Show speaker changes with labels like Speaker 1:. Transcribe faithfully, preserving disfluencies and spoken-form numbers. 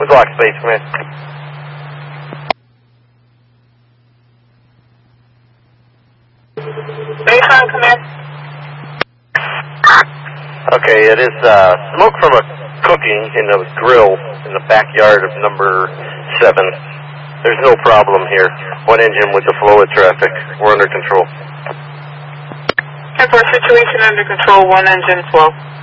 Speaker 1: With lock space, command.
Speaker 2: Bayfront, command.
Speaker 1: Okay, it is uh, smoke from a cooking in the grill in the backyard of number seven. There's no problem here. One engine with the flow of traffic. We're under control.
Speaker 2: ten four, situation under control, one engine flow.